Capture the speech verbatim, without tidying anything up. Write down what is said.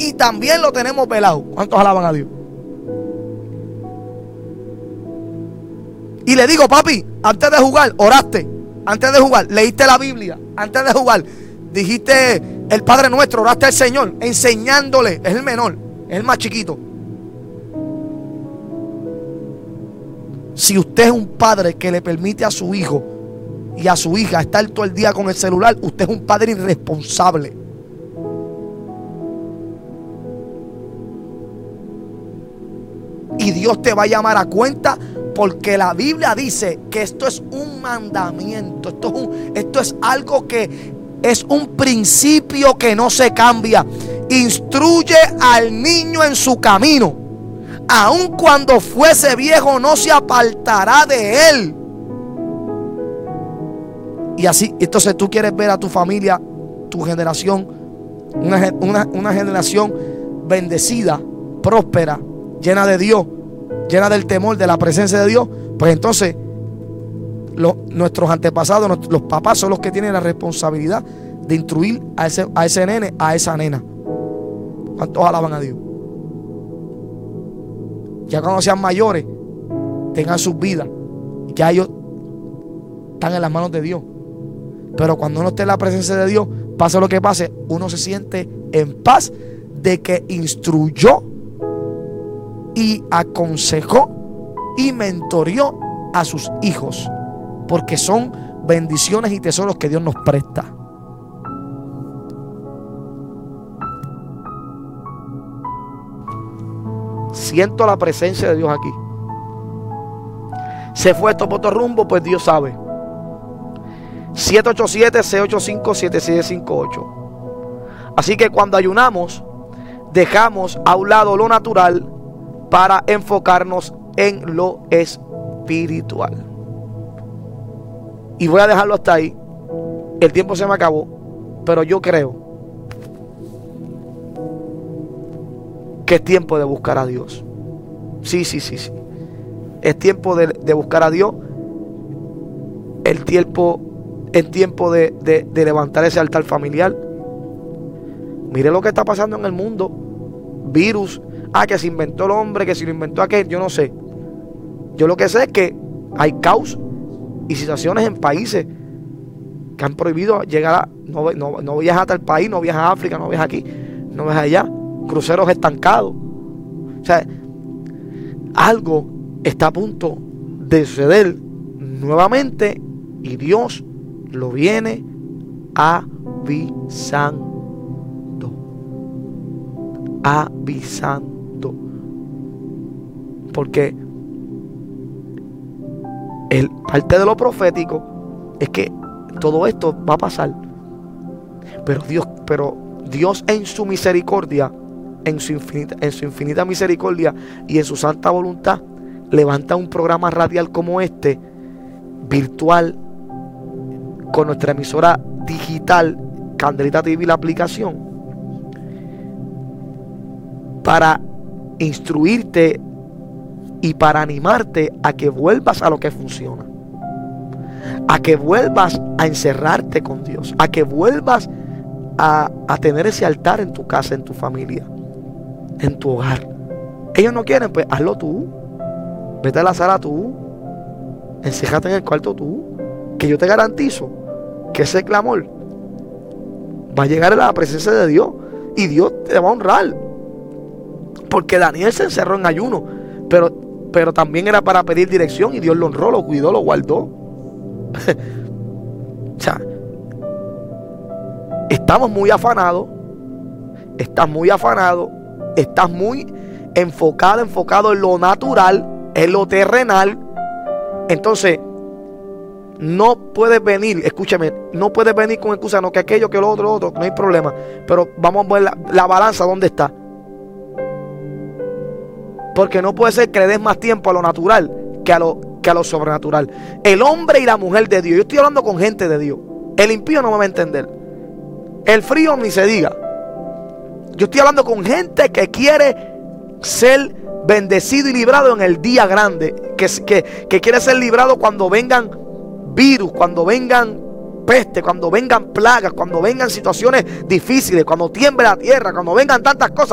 y también lo tenemos pelado. ¿Cuántos alaban a Dios? Y le digo, papi, antes de jugar, oraste. Antes de jugar, leíste la Biblia. Antes de jugar, dijiste el Padre Nuestro, oraste al Señor, enseñándole. Es el menor, es el más chiquito. Si usted es un padre que le permite a su hijo y a su hija estar todo el día con el celular, usted es un padre irresponsable. Y Dios te va a llamar a cuenta, porque la Biblia dice que esto es un mandamiento. Esto es, un, esto es algo que es un principio que no se cambia. Instruye al niño en su camino. Aun cuando fuese viejo, no se apartará de él. Y así, entonces tú quieres ver a tu familia, tu generación, una, una, una generación bendecida, próspera, llena de Dios, llena del temor, de la presencia de Dios. Pues entonces lo, nuestros antepasados, nuestros, los papás son los que tienen la responsabilidad de instruir a ese, a ese nene, a esa nena. ¿Cuántos alaban a Dios? Ya cuando sean mayores, tengan sus vidas, ya ellos están en las manos de Dios. Pero cuando uno esté en la presencia de Dios, pase lo que pase, uno se siente en paz de que instruyó y aconsejó y mentoreó a sus hijos, porque son bendiciones y tesoros que Dios nos presta. Siento la presencia de Dios aquí. Se fue esto por otro rumbo, pues Dios sabe. siete ocho siete, seis ocho cinco, siete siete cinco ocho. Así que cuando ayunamos, dejamos a un lado lo natural para enfocarnos en lo espiritual. Y voy a dejarlo hasta ahí. El tiempo se me acabó, pero yo creo que es tiempo de buscar a Dios. Sí, sí, sí, sí. Es tiempo de, de buscar a Dios. El tiempo, es tiempo de, de, de levantar ese altar familiar. Mire lo que está pasando en el mundo. Virus. Ah, que se inventó el hombre, que se lo inventó aquel. Yo no sé. Yo lo que sé es que hay caos y situaciones en países que han prohibido llegar a... No, no, no viajas a tal país, no viajas a África, no viajas aquí, no viajas allá. Cruceros estancados. O sea, algo está a punto de suceder nuevamente y Dios lo viene avisando. Avisando. Porque el, parte de lo profético es que todo esto va a pasar. Pero Dios, pero Dios en su misericordia, en su infinita, en su infinita misericordia y en su santa voluntad, levanta un programa radial como este, virtual, con nuestra emisora digital, Candelita T V, la aplicación, para instruirte y para animarte a que vuelvas a lo que funciona, a que vuelvas a encerrarte con Dios, a que vuelvas a, a tener ese altar en tu casa, en tu familia, en tu hogar. Ellos no quieren, pues hazlo tú. Vete a la sala tú, encéjate en el cuarto tú, que yo te garantizo que ese clamor va a llegar a la presencia de Dios y Dios te va a honrar. Porque Daniel se encerró en ayuno, pero, pero también era para pedir dirección y Dios lo honró, lo cuidó, lo guardó. O sea, estamos muy afanados, estás muy afanado, estás muy enfocado, enfocado en lo natural, en lo terrenal. Entonces no puedes venir, escúchame, no puedes venir con excusa, no, que aquello, que lo otro, lo otro, no hay problema. Pero vamos a ver la, la balanza, ¿dónde está? Porque no puede ser que le des más tiempo a lo natural que a lo, que a lo sobrenatural. El hombre y la mujer de Dios, yo estoy hablando con gente de Dios. El impío no me va a entender. El frío ni se diga. Yo estoy hablando con gente que quiere ser bendecido y librado en el día grande, que, que, que quiere ser librado cuando vengan virus, cuando vengan peste, cuando vengan plagas, cuando vengan situaciones difíciles, cuando tiemble la tierra, cuando vengan tantas cosas.